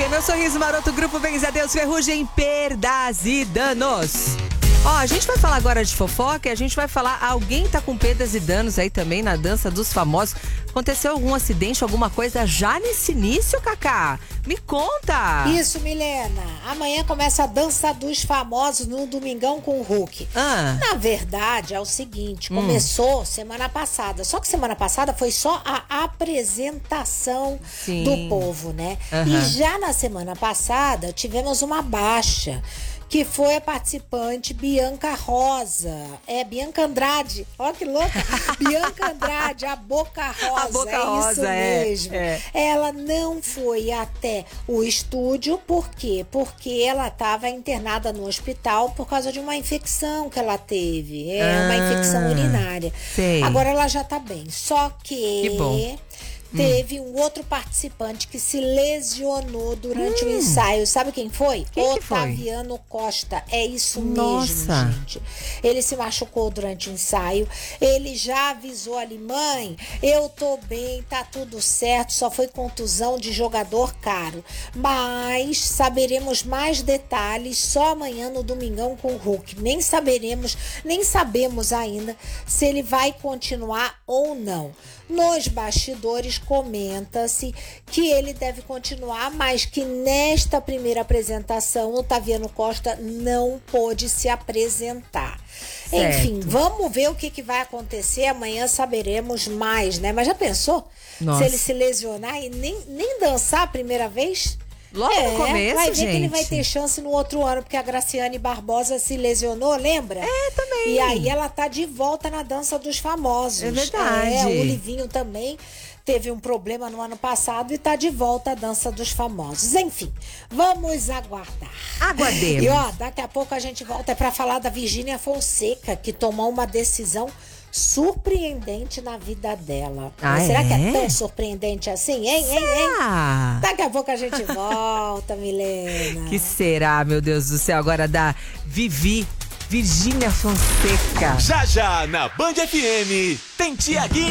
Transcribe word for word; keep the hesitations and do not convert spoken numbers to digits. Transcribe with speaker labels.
Speaker 1: Meu Sorriso Maroto, Grupo Bens a Deus, Ferrugem, Perdas e Danos. Ó, a gente vai falar agora de fofoca e a gente vai falar, alguém tá com perdas e danos aí também na dança dos famosos. Aconteceu algum acidente, alguma coisa já nesse início, Cacá? Me conta!
Speaker 2: Isso, Milena. Amanhã começa a dança dos famosos no Domingão com o Hulk.
Speaker 1: Ah.
Speaker 2: Na verdade, é o seguinte, começou hum. semana passada. Só que semana passada foi só a apresentação Sim. do povo, né? Uhum. E já na semana passada tivemos uma baixa, que foi a participante Bianca Rosa. É, Bianca Andrade. Olha que louca. Bianca Andrade, a Boca Rosa.
Speaker 1: A Boca
Speaker 2: é
Speaker 1: Rosa,
Speaker 2: isso
Speaker 1: é,
Speaker 2: mesmo.
Speaker 1: É.
Speaker 2: Ela não foi até o estúdio, por quê? Porque ela estava internada no hospital por causa de uma infecção que ela teve. É ah, uma infecção urinária.
Speaker 1: Sei.
Speaker 2: Agora ela já tá bem. Só que...
Speaker 1: Que bom.
Speaker 2: Teve um outro participante que se lesionou durante hum. o ensaio. Sabe quem foi?
Speaker 1: Quem
Speaker 2: Otaviano
Speaker 1: que foi?
Speaker 2: Costa. É isso
Speaker 1: Nossa.
Speaker 2: mesmo, gente. Ele se machucou durante o ensaio. Ele já avisou ali, mãe, eu tô bem, tá tudo certo. Só foi contusão de jogador caro. Mas saberemos mais detalhes só amanhã no Domingão com o Hulk. Nem saberemos, nem sabemos ainda se ele vai continuar ou não. Nos bastidores comenta-se que ele deve continuar, mas que nesta primeira apresentação, Otaviano Costa não pôde se apresentar. Certo. Enfim, vamos ver o que, que vai acontecer. Amanhã saberemos mais, né? Mas já pensou?
Speaker 1: Nossa.
Speaker 2: Se ele se lesionar e nem, nem dançar a primeira vez?
Speaker 1: Logo
Speaker 2: é,
Speaker 1: no começo,
Speaker 2: vai ver
Speaker 1: gente.
Speaker 2: que ele vai ter chance no outro ano, porque a Graciane Barbosa se lesionou, lembra?
Speaker 1: É, também.
Speaker 2: E aí ela tá de volta na dança dos famosos.
Speaker 1: É verdade.
Speaker 2: É, o Livinho também teve um problema no ano passado e tá de volta à dança dos famosos. Enfim, vamos aguardar.
Speaker 1: Aguardemos.
Speaker 2: E ó, daqui a pouco a gente volta para falar da Virgínia Fonseca, que tomou uma decisão surpreendente na vida dela.
Speaker 1: Ah,
Speaker 2: Será
Speaker 1: é?
Speaker 2: que é tão surpreendente assim, hein, hein, hein?
Speaker 1: Será?
Speaker 2: Daqui a pouco a gente volta, Milena.
Speaker 1: Que será, meu Deus do céu, agora da Vivi, Virgínia Fonseca.
Speaker 3: Já já na Band F M tem Tiaguinho.